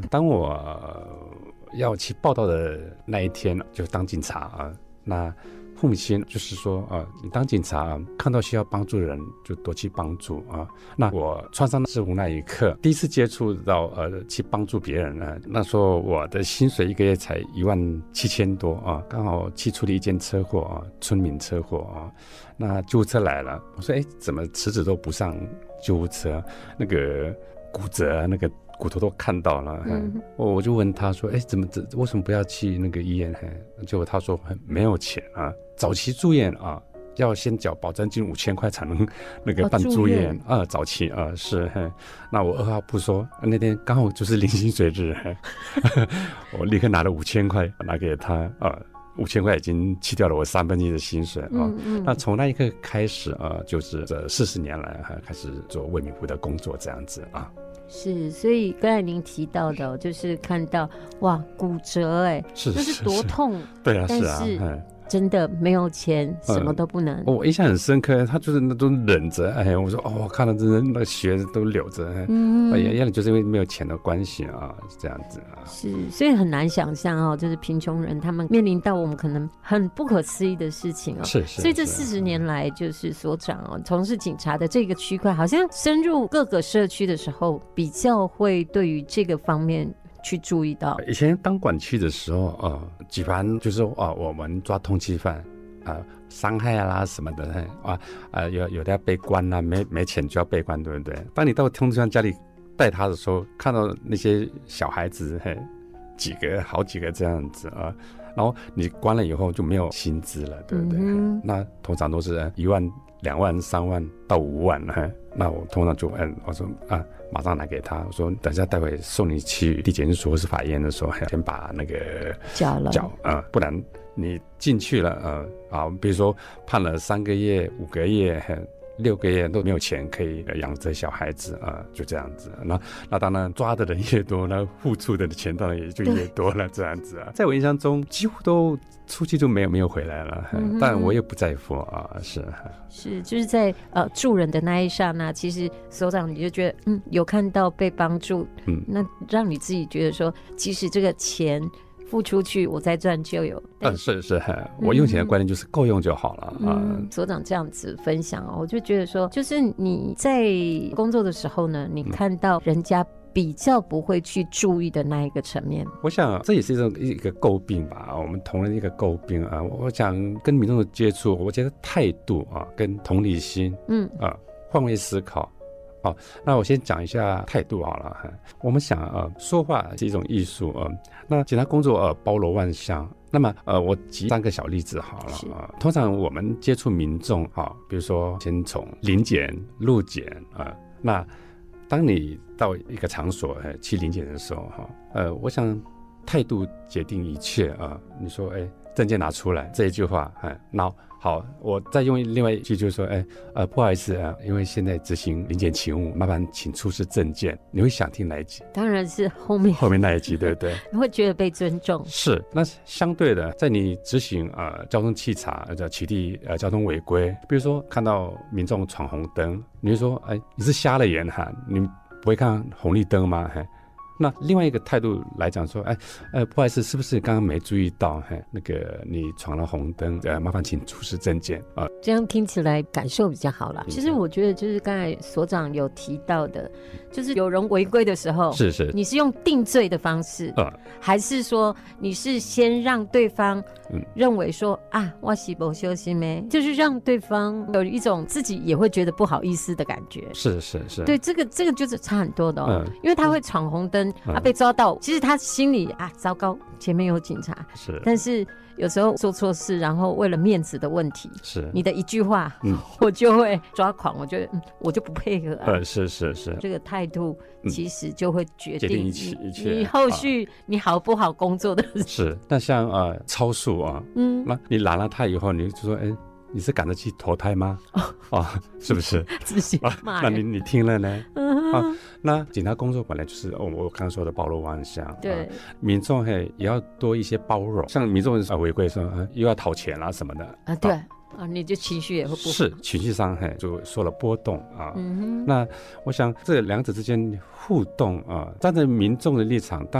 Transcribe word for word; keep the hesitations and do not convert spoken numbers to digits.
当我、呃、要去报道的那一天，就当警察啊，那父母亲就是说啊，你当警察、啊、看到需要帮助的人就多去帮助啊。那我穿上制服那一刻，第一次接触到呃去帮助别人呢。那时候我的薪水一个月才一万七千多啊，刚好去处理一件车祸啊，村民车祸啊。那救护车来了，我说哎，怎么迟迟都不上救护车？那个骨折，那个骨头都看到了。嗯，我就问他说，哎，怎么这为什么不要去那个医院？结果他说没有钱啊。早期住院啊，要先缴保证金五千块才能那个办住院、哦、啊。早期啊是，那我二话不说，那天刚好就是领薪水日，我立刻拿了五千块拿给他啊。五千块已经去掉了我三分之一的薪水啊、嗯嗯！那从那一刻开始啊，就是这四十年来还开始做卫民服的工作这样子啊。 是，所以刚才您提到的，就是看到哇骨折哎、欸， 是那是多痛， 对啊，是啊，真的没有钱，什么都不能。 嗯、我印象很深刻，他就是那种忍着，哎，我说哦，我看到真的那血都流着，嗯，哎呀，就是因为没有钱的关系啊，是这样子啊。 是，所以很难想象哦，就是贫穷人他们面临到我们可能很不可思议的事情哦。 是是。 所以这四十年来，就是所长哦，从事警察的这个区块，好像深入各个社区的时候，比较会对于这个方面去注意到。 以前当管区的时候啊，举凡就是啊，我们抓通缉犯啊，伤害啦什么的啊啊，有有的要被关啦，没没钱就要被关，对不对？当你到通缉犯家里带他的时候，看到那些小孩子，嘿，几个好几个这样子啊，然后你关了以后就没有薪资了，对不对？嗯、那通常都是一万、两万、三万到五万，嘿，那我通常就嗯，我说啊。马上拿给他，我说等一下待会送你去地检署或是法院的时候，先把那个缴了缴啊、呃，不然你进去了呃啊，比如说判了三个月、五个月、六个月都没有钱可以养这小孩子啊、呃，就这样子。那那当然抓的人越多，那付出的钱当然也就越多了，这样子啊。在我印象中，几乎都出去就没有没有回来了，嗯、但我也不在乎啊，是是，就是在呃助人的那一刹那，其实所长你就觉得嗯有看到被帮助，嗯，那让你自己觉得说，其实这个钱付出去，我再赚就有。 嗯，是是，我用钱的观念就是够用就好了啊。 嗯，所长这样子分享哦，我就觉得说，就是你在工作的时候呢，你看到人家比较不会去注意的那一个层面， 我想这也是一种一个诟病吧，我们同仁一个诟病啊。我想跟民众的接触，我觉得态度啊，跟同理心，嗯啊，换位思考。哦，那我先讲一下态度好了。我们想呃，说话是一种艺术啊、呃。那警察工作呃包罗万象，那么呃，我举三个小例子好了啊、呃。通常我们接触民众啊、呃，比如说先从临检、路检啊、呃，那当你到一个场所呃去临检的时候哈，呃，我想态度决定一切啊、呃。你说哎，证件拿出来这一句话，哎，那。好，我再用另外一句就是说，哎，呃，不好意思啊，因为现在执行临检勤务，麻烦请出示证件。你会想听哪一集？ 当然是后面后面那一集，对不对？ 你会觉得被尊重。 是，那相对的，在你执行呃交通稽查、呃取缔呃交通违规，比如说看到民众闯红灯，你会说，哎，你是瞎了眼哈？你不会看红绿灯吗？嘿。那另外一个态度来讲说，哎，呃，不好意思，是不是刚刚没注意到，嘿，那个你闯了红灯，呃，麻烦请出示证件啊、呃。 这样听起来感受比较好啦。其实我觉得就是刚才所长有提到的，就是有人违规的时候， 是是， 你是用定罪的方式，呃、还是说你是先让对方认为说、嗯、啊，我是没小心咩，就是让对方有一种自己也会觉得不好意思的感觉。 是是是， 对，这个这个就是差很多的哦，嗯、因为他会闯红灯。嗯、啊，被抓到，其实他心里啊，糟糕，前面有警察， 是， 但是有时候做错事，然后为了面子的问题， 是， 你的一句话，嗯，我就会抓狂，我觉得，嗯，我就不配合、啊， 呃，是是是， 这个态度其实就会决定一切一切， 你後續你好不好工作的事。 是，那像呃超速啊，嗯，那你拦了他以后，你就说，哎。你是赶着去投胎吗？哦，哦是不是？ 自己骂人、啊、 那你你听了呢？嗯、啊，那警察工作本来就是、哦、我刚刚说的包罗万象， 对， 啊、民众嘿也要多一些包容。像民众啊违规说、啊、又要讨钱啦什么的啊，对。啊啊，你就情绪也会不是情绪上嘿就受了波动啊。嗯、那我想这两者之间互动啊，站在民众的立场。